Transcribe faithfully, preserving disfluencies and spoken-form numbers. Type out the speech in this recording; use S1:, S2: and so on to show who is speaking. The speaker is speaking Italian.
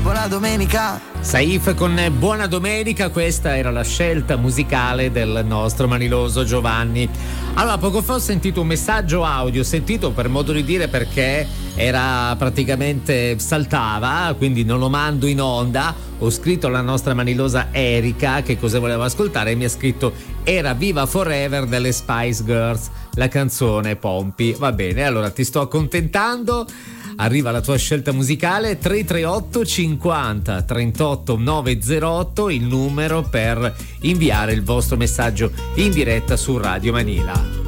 S1: buona domenica.
S2: Saif con Buona Domenica, questa era la scelta musicale del nostro maniloso Giovanni. Allora, poco fa ho sentito un messaggio audio, sentito per modo di dire perché era praticamente saltava, quindi non lo mando in onda. Ho scritto alla nostra manilosa Erika che cosa voleva ascoltare e mi ha scritto era Viva Forever delle Spice Girls, la canzone Pompi. Va bene, allora ti sto accontentando. Arriva la tua scelta musicale. Tre tre otto cinquanta trentotto novecentotto il numero per inviare il vostro messaggio in diretta su Radio Manila.